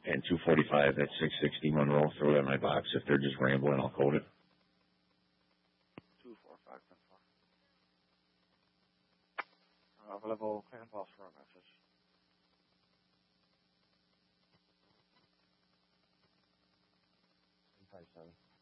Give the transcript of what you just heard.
And 245 at 660 Monroe. Throw that in my box. If they're just rambling, I'll code it. 24510. Available handoff for a message. Price 7.